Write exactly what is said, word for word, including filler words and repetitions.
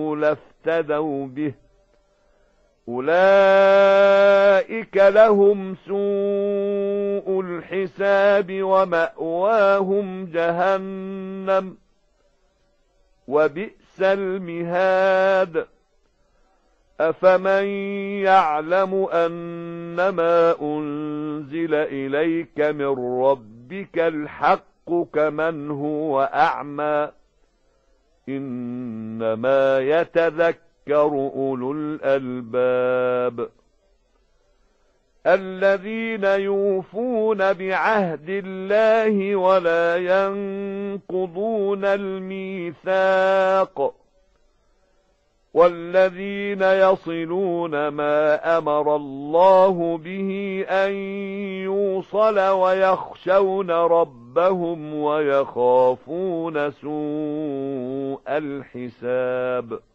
لافتدوا به أولئك لهم سوء الحساب ومأواهم جهنم وبئس المهاد أفمن يعلم أنما أنزل إليك من ربك الحق كمن هو أعمى إنما يتذكر أولو الألباب الذين يوفون بعهد الله ولا ينقضون الميثاق والذين يصلون ما أمر الله به أن يوصل ويخشون ربهم ويخافون سوء الحساب